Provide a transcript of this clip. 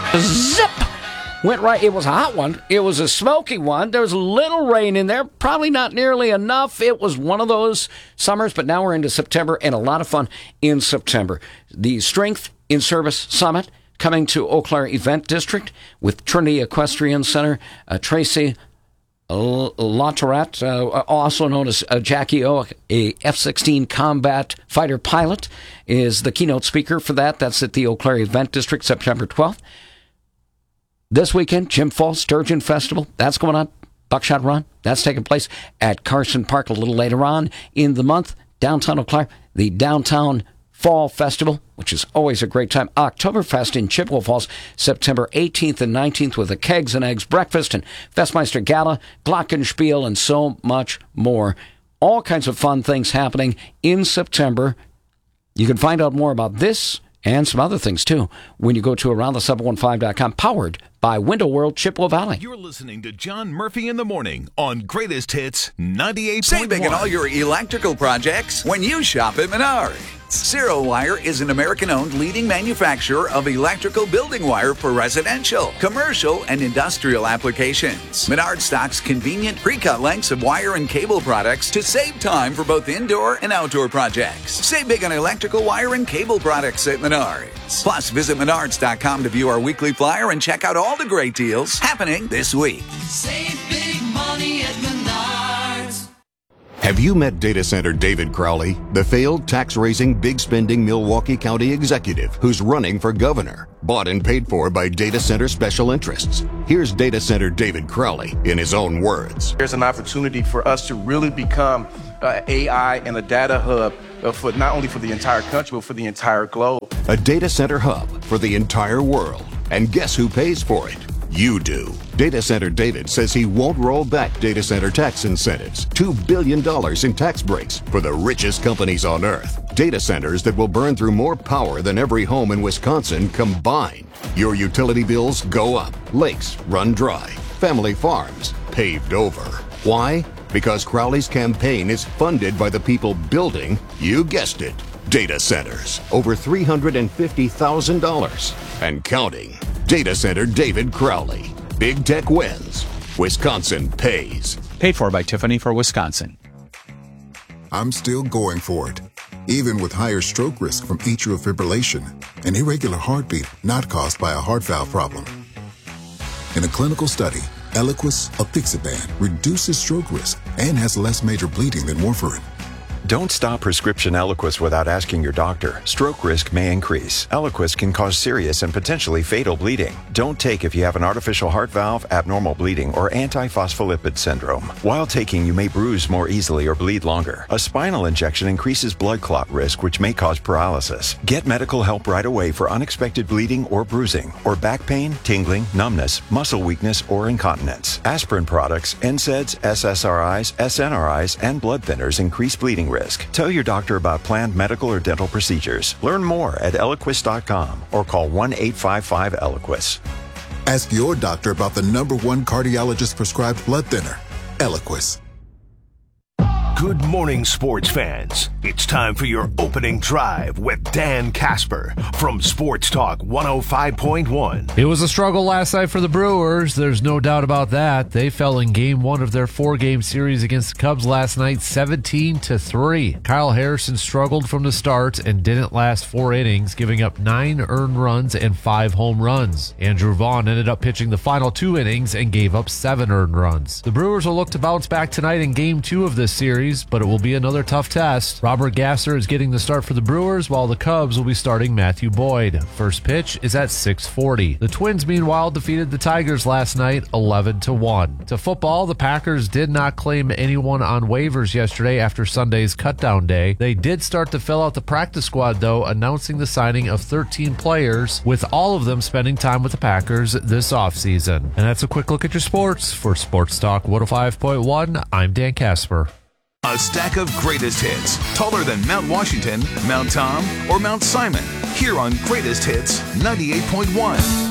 Zip! Went right. It was a hot one. It was a smoky one. There was a little rain in there. Probably not nearly enough. It was one of those summers, but now we're into September and a lot of fun in September. The Strength in Service Summit coming to Eau Claire Event District with Trinity Equestrian Center. Tracy Latourette, also known as Jackie O, a F-16 combat fighter pilot, is the keynote speaker for that. That's at the Eau Claire Event District, September 12th. This weekend, Jim Falls Sturgeon Festival, that's going on. Buckshot Run, that's taking place at Carson Park a little later on in the month. Downtown Eau Claire, the Downtown Fall Festival, which is always a great time. Oktoberfest in Chippewa Falls, September 18th and 19th with a Kegs and Eggs breakfast and Festmeister Gala, Glockenspiel, and so much more. All kinds of fun things happening in September. You can find out more about this and some other things, too, when you go to AroundThe715.com, powered by Window World, Chippewa Valley. You're listening to John Murphy in the Morning on Greatest Hits 98.1. Save big on all your electrical projects when you shop at Menards. Zero Wire is an American-owned leading manufacturer of electrical building wire for residential, commercial, and industrial applications. Menards stocks convenient pre-cut lengths of wire and cable products to save time for both indoor and outdoor projects. Save big on electrical wire and cable products at Menards. Plus, visit Menards.com to view our weekly flyer and check out all the great deals happening this week. Save big money at Menards. Have you met data center David Crowley, the failed tax-raising, big-spending Milwaukee County executive who's running for governor, bought and paid for by data center special interests? Here's data center David Crowley in his own words. There's an opportunity for us to really become AI and a data hub for not only for the entire country, but for the entire globe. A data center hub for the entire world. And guess who pays for it? You do. Data Center David says he won't roll back data center tax incentives. $2 billion in tax breaks for the richest companies on earth. Data centers that will burn through more power than every home in Wisconsin combined. Your utility bills go up. Lakes run dry. Family farms paved over. Why? Because Crowley's campaign is funded by the people building, you guessed it, data centers. Over $350,000 and counting. Data Center David Crowley. Big tech wins. Wisconsin pays. Paid for by Tiffany for Wisconsin. I'm still going for it, even with higher stroke risk from atrial fibrillation, an irregular heartbeat not caused by a heart valve problem. In a clinical study, Eliquis apixaban reduces stroke risk and has less major bleeding than warfarin. Don't stop prescription Eliquis without asking your doctor. Stroke risk may increase. Eliquis can cause serious and potentially fatal bleeding. Don't take if you have an artificial heart valve, abnormal bleeding, or antiphospholipid syndrome. While taking, you may bruise more easily or bleed longer. A spinal injection increases blood clot risk, which may cause paralysis. Get medical help right away for unexpected bleeding or bruising, or back pain, tingling, numbness, muscle weakness, or incontinence. Aspirin products, NSAIDs, SSRIs, SNRIs, and blood thinners increase bleeding risk. Tell your doctor about planned medical or dental procedures. Learn more at Eliquis.com or call 1-855-ELIQUIS. Ask your doctor about the #1 cardiologist prescribed blood thinner, Eliquis. Good morning, sports fans. It's time for your opening drive with Dan Casper from Sports Talk 105.1. It was a struggle last night for the Brewers. There's no doubt about that. They fell in Game 1 of their 4-game series against the Cubs last night, 17-3. Kyle Harrison struggled from the start and didn't last 4 innings, giving up 9 earned runs and 5 home runs. Andrew Vaughn ended up pitching the final 2 innings and gave up 7 earned runs. The Brewers will look to bounce back tonight in Game 2 of this series, but it will be another tough test. Robert Gasser is getting the start for the Brewers, while the Cubs will be starting Matthew Boyd. First pitch is at 6:40. The Twins, meanwhile, defeated the Tigers last night 11-1. To football, the Packers did not claim anyone on waivers yesterday after Sunday's cutdown day. They did start to fill out the practice squad, though, announcing the signing of 13 players, with all of them spending time with the Packers this offseason. And that's a quick look at your sports. For Sports Talk 105.1, I'm Dan Casper. A stack of greatest hits, taller than Mount Washington, Mount Tom, or Mount Simon, here on Greatest Hits 98.1.